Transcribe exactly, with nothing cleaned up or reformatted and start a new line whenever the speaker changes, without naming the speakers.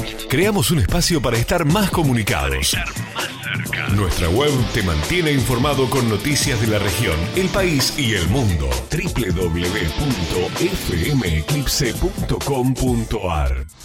Creamos un espacio para estar más comunicados. Nuestra web te mantiene informado con noticias de la región, el país y el mundo. doble u doble u doble u punto f m eclipse punto com punto a r